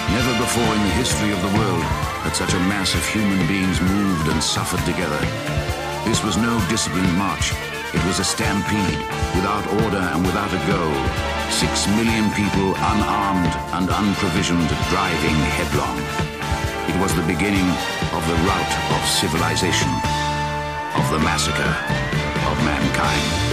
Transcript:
Never before in the history of the world had such a mass of human beings moved and suffered together. This was no disciplined march. It was a stampede, without order and without a goal. 6 million people, unarmed and unprovisioned, driving headlong. It was the beginning of the rout of civilization, of the massacre of mankind.